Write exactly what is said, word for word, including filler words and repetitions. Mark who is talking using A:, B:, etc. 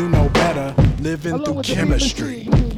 A: You know better, living
B: Along
A: through
B: with the
A: chemistry.
B: chemistry.